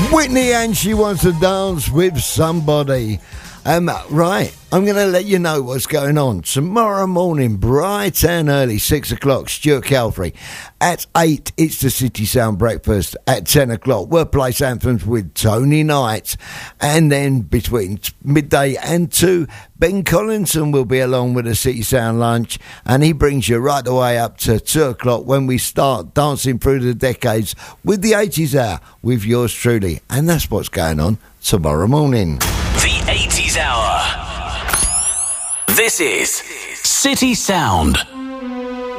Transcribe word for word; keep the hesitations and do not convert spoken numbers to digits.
Whitney, and she wants to dance with somebody. Um, right, I'm going to let you know what's going on tomorrow morning, bright and early, six o'clock, Stuart Calfrey. At eight, it's the City Sound Breakfast. At ten o'clock, Workplace Anthems with Tony Knight. And then between t- midday and two, Ben Collinson will be along with the City Sound Lunch, and he brings you right the way up to two o'clock when we start dancing through the decades with the eighties Hour with yours truly. And that's what's going on tomorrow morning. The eighties Hour. This is City Sound.